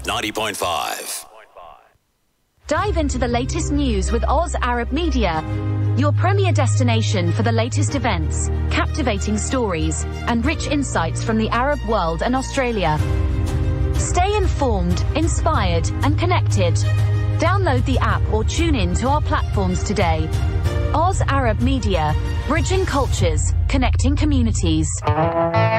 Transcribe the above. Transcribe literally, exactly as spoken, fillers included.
ninety point five. Dive into the latest news with Oz Arab Media, your premier destination for the latest events, captivating stories, and rich insights from the Arab world and Australia. Stay informed, inspired, and connected. Download the app or tune in to our platforms today. Oz Arab Media, bridging cultures, connecting communities.